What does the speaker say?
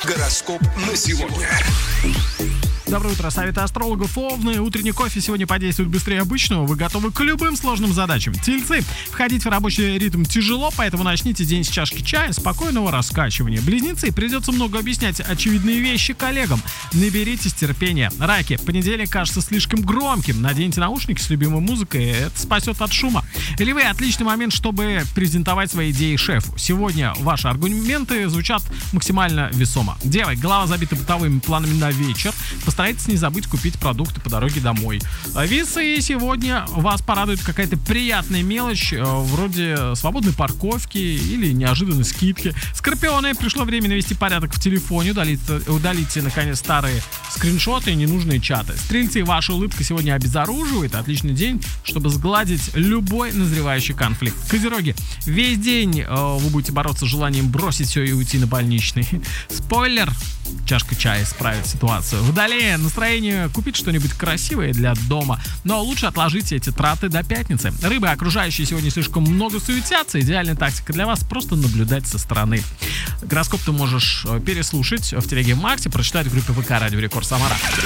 Гороскоп на сегодня. Доброе утро, советы астрологов. Овны. Утренний кофе сегодня подействует быстрее обычного. Вы готовы к любым сложным задачам. Тельцы. Входить в рабочий ритм тяжело, поэтому начните день с чашки чая, спокойного раскачивания. Близнецы. Придется много объяснять очевидные вещи коллегам. Наберитесь терпения. Раки. Понедельник кажется слишком громким. Наденьте наушники с любимой музыкой. Это спасет от шума. Львы. Отличный момент, чтобы презентовать свои идеи шефу. Сегодня ваши аргументы звучат максимально весомо. Девы. Голова забита бытовыми планами на вечер. Постарайтесь не забыть купить продукты по дороге домой. Весы. Сегодня вас порадует какая-то приятная мелочь, вроде свободной парковки или неожиданной скидки. Скорпионы. Пришло время навести порядок в телефоне. Удалите, наконец, старые скриншоты и ненужные чаты. Стрельцы. Ваша улыбка сегодня обезоруживает. Отличный день, чтобы сгладить любой назревающий конфликт. Козероги. Весь день вы будете бороться с желанием бросить все и уйти на больничный. Спойлер. Чашка чая исправит ситуацию. Водолеи. Настроение купить что-нибудь красивое для дома, но лучше отложите эти траты до пятницы. Рыбы. Окружающие сегодня слишком много суетятся. Идеальная тактика для вас — просто наблюдать со стороны. Гороскоп ты можешь переслушать в телеге Максе, прочитать в группе ВК Радио Рекорд Самара.